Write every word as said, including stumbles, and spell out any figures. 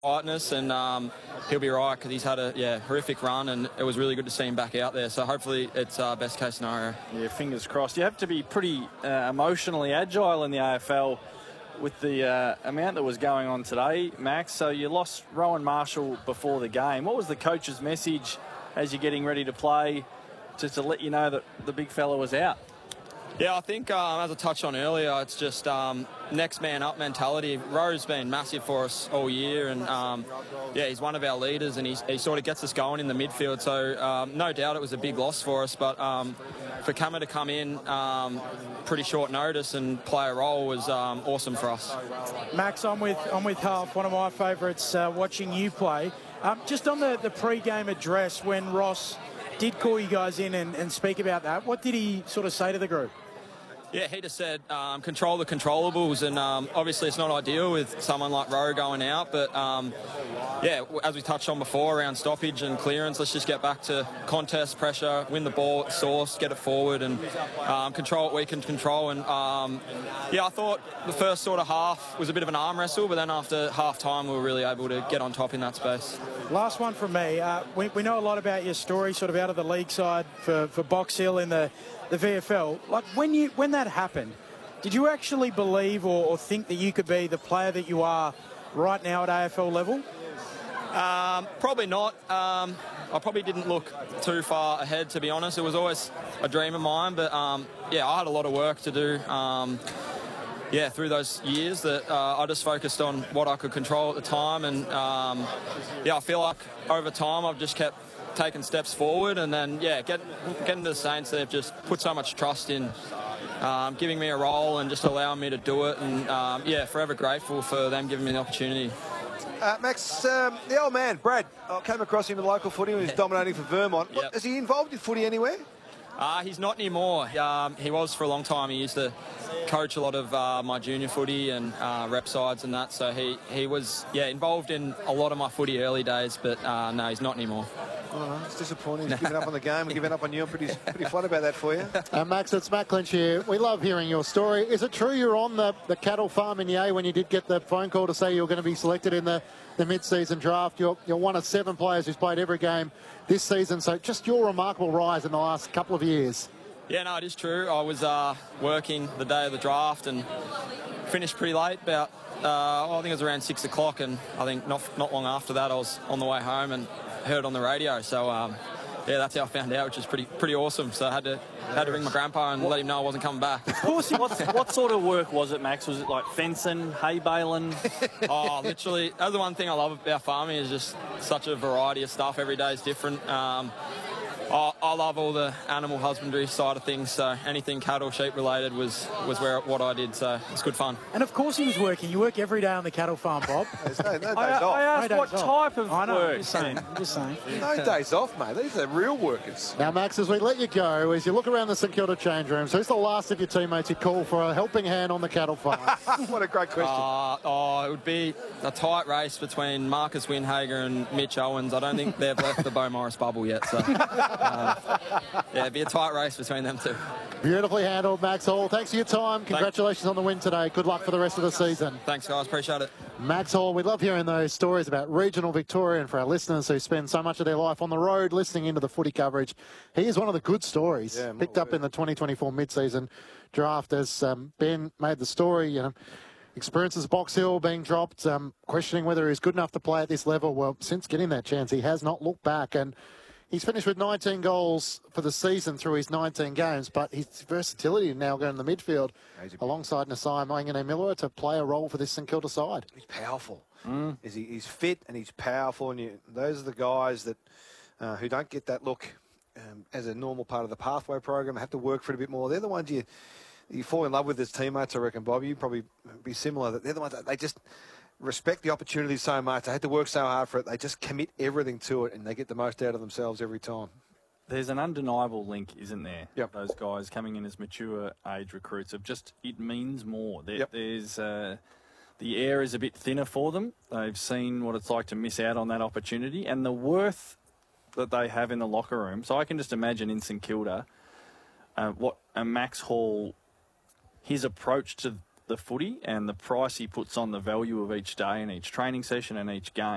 quietness, and um, he'll be right because he's had a yeah horrific run, and it was really good to see him back out there. So hopefully it's uh, best case scenario. Yeah, fingers crossed. You have to be pretty uh, emotionally agile in the A F L with the uh, amount that was going on today, Max. So you lost Rowan Marshall before the game. What was the coach's message as you're getting ready to play, just to let you know that the big fella was out? Yeah, I think um, as I touched on earlier, it's just um, next man up mentality. Rowe's been massive for us all year, and um, yeah, he's one of our leaders, and he's, he sort of gets us going in the midfield. So um, no doubt it was a big loss for us, but um, for Kama to come in um, pretty short notice and play a role was um, awesome for us. Max, I'm with I'm with Half, one of my favourites, uh, watching you play. Um, just on the, the pre-game address, when Ross did call you guys in and, and speak about that, what did he sort of say to the group? Yeah, he just said um, control the controllables, and um, obviously it's not ideal with someone like Rowe going out, but um, yeah, as we touched on before around stoppage and clearance, let's just get back to contest, pressure, win the ball at source, get it forward, and um, control what we can control. And um, yeah, I thought the first sort of half was a bit of an arm wrestle, but then after half time we were really able to get on top in that space. Last one from me. Uh, we, we know a lot about your story, sort of out of the league side for, for Box Hill in the the V F L. Like when you when that happened, did you actually believe or, or think that you could be the player that you are right now at A F L level? Um, probably not. Um, I probably didn't look too far ahead, to be honest. It was always a dream of mine, but um, yeah, I had a lot of work to do. Um, yeah, through those years that uh, I just focused on what I could control at the time, and um, yeah, I feel like over time I've just kept taking steps forward, and then yeah, get, getting to the Saints, they've just put so much trust in um, giving me a role and just allowing me to do it, and um, yeah, forever grateful for them giving me the opportunity. Uh, Max, um, the old man, Brad, I came across him in local footy when he was dominating for Vermont. What, Yep. Is he involved in footy anywhere? Uh, he's not anymore. Um, he was for a long time. He used to coach a lot of uh, my junior footy and uh, rep sides and that, so he, he was yeah involved in a lot of my footy early days, but uh, no, he's not anymore. Oh, it's disappointing. He's given up on the game and given up on you. I'm pretty, pretty flat about that for you. Uh, Max, it's Matt Clinch here. We love hearing your story. Is it true you're on the, the cattle farm in Yea when you did get the phone call to say you were going to be selected in the, the mid-season draft? You're, you're one of seven players who's played every game this season, so just your remarkable rise in the last couple of years. Yeah, no, it is true. I was uh, working the day of the draft and finished pretty late, about, uh, I think it was around six o'clock, and I think not, not long after that I was on the way home and heard it on the radio. So, um, yeah, that's how I found out, which is pretty pretty awesome. So I had to had to ring my grandpa and let him know I wasn't coming back. Of course, what, what sort of work was it, Max? Was it like fencing, hay baling? Oh, literally. That's the one thing I love about farming is just such a variety of stuff. Every day is different. Um, I, I love all the animal husbandry side of things, so anything cattle, sheep related was, was where what I did, so it's good fun. And of course he was working. You work every day on the cattle farm, Bob. There's no, no days I, off. I asked No what days off. type of I know, work. I'm just saying. I'm just saying. No days off, mate. These are real workers. Now, Max, as we let you go, as you look around the St Kilda change rooms, who's the last of your teammates you call for a helping hand on the cattle farm? What a great question. Uh, oh, it would be a tight race between Marcus Windhager and Mitch Owens. I don't think they've left the Bo Morris bubble yet, so um, yeah, it'd be a tight race between them two. Beautifully handled, Max Hall. Thanks for your time. Congratulations on the win today. Good luck for the rest of the season. Thanks, guys. Appreciate it. Max Hall, we love hearing those stories about regional Victoria, and for our listeners who spend so much of their life on the road listening into the footy coverage, he is one of the good stories. Yeah, picked up in the twenty twenty-four mid-season draft as um, Ben made the story, you know, experiences Box Hill being dropped, um, questioning whether he's good enough to play at this level. Well, since getting that chance, he has not looked back, and he's finished with nineteen goals for the season through his nineteen games, but his versatility now going in the midfield alongside Nasai Mangane-Miller to play a role for this St Kilda side. He's powerful. Mm. Is he, he's fit and he's powerful, and you, those are the guys that uh, who don't get that look um, as a normal part of the pathway program, have to work for it a bit more. They're the ones you you fall in love with as teammates, I reckon, Bob. You'd probably be similar. They're the ones that they just respect the opportunity so much. They had to work so hard for it. They just commit everything to it, and they get the most out of themselves every time. There's an undeniable link, isn't there? Yep. Those guys coming in as mature age recruits of just, it means more. There, Yep. There's uh, the air is a bit thinner for them. They've seen what it's like to miss out on that opportunity, and the worth that they have in the locker room. So I can just imagine in St Kilda uh, what a Max Hall, his approach to the footy and the price he puts on the value of each day and each training session and each game.